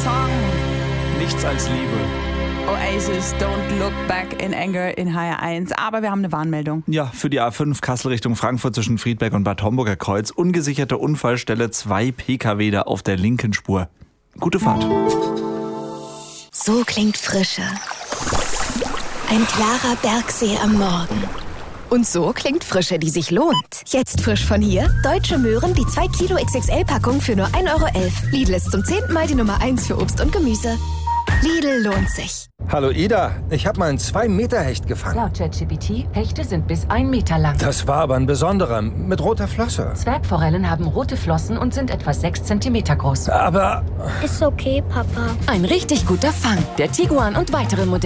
Song. Nichts als Liebe. Oasis, Don't Look Back in Anger in HR1. Aber wir haben eine Warnmeldung. Ja, für die A5 Kassel Richtung Frankfurt zwischen Friedberg und Bad Homburger Kreuz. Ungesicherte Unfallstelle, 2 Pkw da auf der linken Spur. Gute Fahrt. So klingt Frische. Ein klarer Bergsee am Morgen. Und so klingt Frische, die sich lohnt. Jetzt frisch von hier. Deutsche Möhren, die 2 Kilo XXL-Packung für nur 1,11 €. Lidl ist zum 10. Mal die Nummer 1 für Obst und Gemüse. Lidl lohnt sich. Hallo Ida, ich habe mal einen 2-Meter-Hecht gefangen. Laut ChatGPT, Hechte sind bis 1 Meter lang. Das war aber ein besonderer, mit roter Flosse. Zwergforellen haben rote Flossen und sind etwa 6 Zentimeter groß. Aber... Ist okay, Papa. Ein richtig guter Fang. Der Tiguan und weitere Modelle.